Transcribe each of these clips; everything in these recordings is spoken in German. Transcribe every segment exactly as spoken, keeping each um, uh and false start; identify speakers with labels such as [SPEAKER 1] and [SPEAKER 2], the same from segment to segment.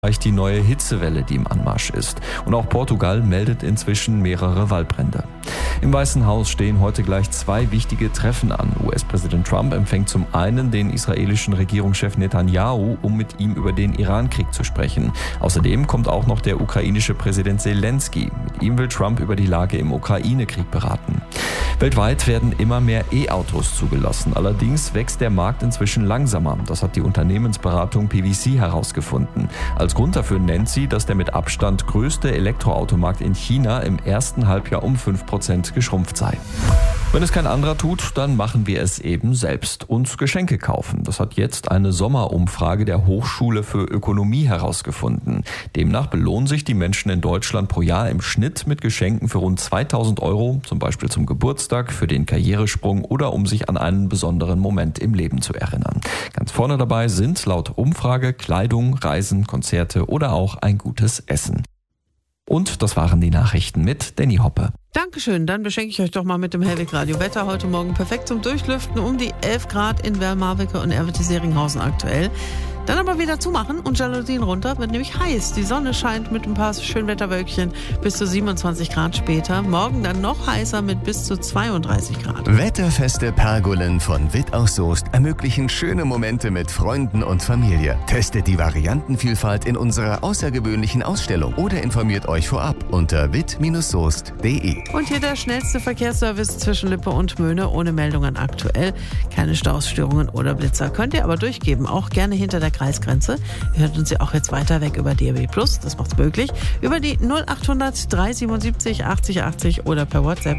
[SPEAKER 1] die neue Hitzewelle, die im Anmarsch ist. Und auch Portugal meldet inzwischen mehrere Waldbrände. Im Weißen Haus stehen heute gleich zwei wichtige Treffen an. U S-Präsident Trump empfängt zum einen den israelischen Regierungschef Netanyahu, um mit ihm über den Iran-Krieg zu sprechen. Außerdem kommt auch noch der ukrainische Präsident Zelensky. Mit ihm will Trump über die Lage im Ukraine-Krieg beraten. Weltweit werden immer mehr E-Autos zugelassen. Allerdings wächst der Markt inzwischen langsamer. Das hat die Unternehmensberatung P V C herausgefunden. Als Grund dafür nennt sie, dass der mit Abstand größte Elektroautomarkt in China im ersten Halbjahr um fünf Prozent geschrumpft sei. Wenn es kein anderer tut, dann machen wir es eben selbst. Uns Geschenke kaufen. Das hat jetzt eine Sommerumfrage der Hochschule für Ökonomie herausgefunden. Demnach belohnen sich die Menschen in Deutschland pro Jahr im Schnitt mit Geschenken für rund zweitausend Euro, zum Beispiel zum Geburtstag, für den Karrieresprung oder um sich an einen besonderen Moment im Leben zu erinnern. Ganz vorne dabei sind laut Umfrage Kleidung, Reisen, Konzerte oder auch ein gutes Essen. Und das waren die Nachrichten mit Danny Hoppe.
[SPEAKER 2] Dankeschön, dann beschenke ich euch doch mal mit dem Hellwig Radio Wetter heute Morgen perfekt zum Durchlüften, um die elf Grad in Werl-Marwecke und R W T Seringhausen aktuell. Dann aber wieder zumachen und Jalousien runter, wird nämlich heiß. Die Sonne scheint mit ein paar Schönwetterwölkchen bis zu siebenundzwanzig Grad später. Morgen dann noch heißer mit bis zu zweiunddreißig Grad.
[SPEAKER 3] Wetterfeste Pergolen von Witt aus Soest ermöglichen schöne Momente mit Freunden und Familie. Testet die Variantenvielfalt in unserer außergewöhnlichen Ausstellung oder informiert euch vorab unter witt soest punkt de.
[SPEAKER 2] Und hier der schnellste Verkehrsservice zwischen Lippe und Möhne ohne Meldungen aktuell. Keine Stausstörungen oder Blitzer. Könnt ihr aber durchgeben, auch gerne hinter der Kreisgrenze. Ihr hört uns ja auch jetzt weiter weg über D A B plus, das macht's möglich, über die null achthundert drei siebenundsiebzig achtzig achtzig oder per WhatsApp.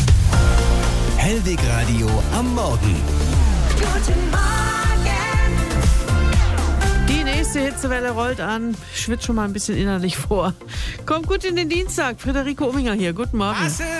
[SPEAKER 3] Hellwig Radio am Morgen.
[SPEAKER 4] Guten Morgen.
[SPEAKER 2] Die nächste Hitzewelle rollt an. Schwitzt schon mal ein bisschen innerlich vor. Kommt gut in den Dienstag. Friederike Ominger hier. Guten Morgen.